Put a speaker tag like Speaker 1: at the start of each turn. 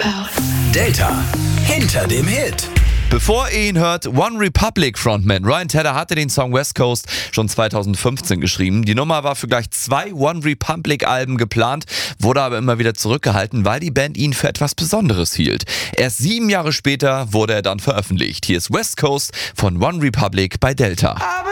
Speaker 1: Delta hinter dem Hit.
Speaker 2: Bevor ihr ihn hört, One Republic Frontman Ryan Tedder hatte den Song West Coast schon 2015 geschrieben. Die Nummer war für gleich 2 One Republic Alben geplant, wurde aber immer wieder zurückgehalten, weil die Band ihn für etwas Besonderes hielt. Erst 7 Jahre später wurde er dann veröffentlicht. Hier ist West Coast von One Republic bei Delta.